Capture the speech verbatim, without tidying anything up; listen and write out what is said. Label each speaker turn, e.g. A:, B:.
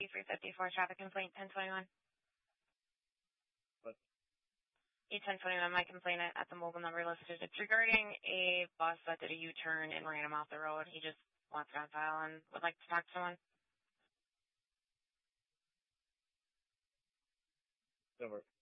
A: three fifty-four traffic complaint, ten twenty-one.
B: What?
A: E ten twenty-one, my complaint at the mobile number listed. It's regarding a bus that did a U-turn and ran him off the road. He just wants it on file and would like to talk to someone.
B: Don't worry.